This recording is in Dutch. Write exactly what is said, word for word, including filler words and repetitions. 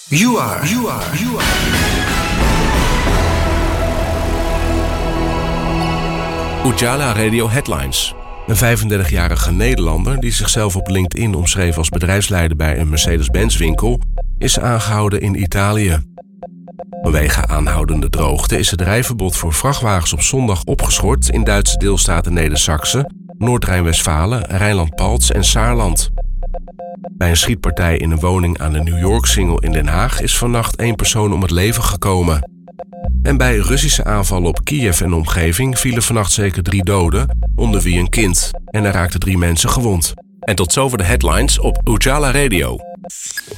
You are, you are, you are. Ujala Radio Headlines. Een vijfendertigjarige Nederlander die zichzelf op LinkedIn omschreef als bedrijfsleider bij een Mercedes-Benz winkel, is aangehouden in Italië. Vanwege aanhoudende droogte is het rijverbod voor vrachtwagens op zondag opgeschort in Duitse deelstaten Neder-Saxe, Noord-Rijn-Westfalen, Rijnland-Palts en Saarland. Bij een schietpartij in een woning aan de New York-singel in Den Haag is vannacht één persoon om het leven gekomen. En bij Russische aanvallen op Kiev en omgeving vielen vannacht zeker drie doden, onder wie een kind. En er raakten drie mensen gewond. En tot zover de headlines op Ujala Radio.